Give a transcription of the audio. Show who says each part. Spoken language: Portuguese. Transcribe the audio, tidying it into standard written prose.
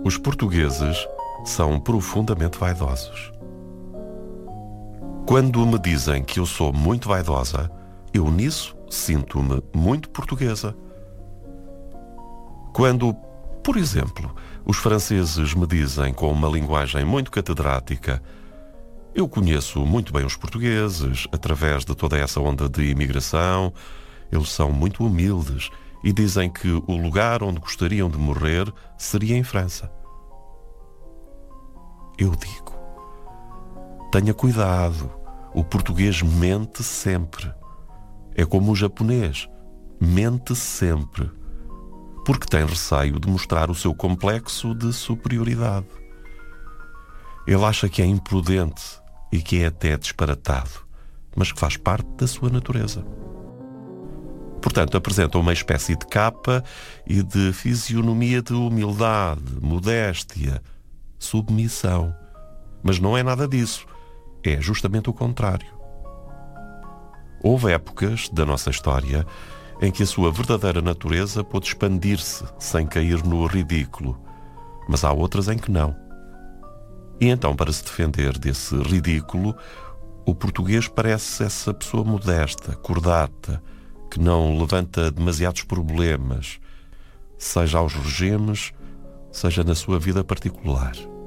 Speaker 1: Os portugueses são profundamente vaidosos. Quando me dizem que eu sou muito vaidosa, eu nisso sinto-me muito portuguesa. Quando, por exemplo, os franceses me dizem com uma linguagem muito catedrática: eu conheço muito bem os portugueses, através de toda essa onda de imigração, eles são muito humildes e dizem que o lugar onde gostariam de morrer seria em França. Eu digo: tenha cuidado, o português mente sempre. É como o japonês, mente sempre, porque tem receio de mostrar o seu complexo de superioridade. Ele acha que é imprudente e que é até disparatado, mas que faz parte da sua natureza. Portanto, apresenta uma espécie de capa e de fisionomia de humildade, modéstia, submissão. Mas não é nada disso. É justamente o contrário. Houve épocas da nossa história em que a sua verdadeira natureza pôde expandir-se sem cair no ridículo, mas há outras em que não. E então, para se defender desse ridículo, o português parece essa pessoa modesta, cordata, que não levanta demasiados problemas, seja aos regimes, seja na sua vida particular.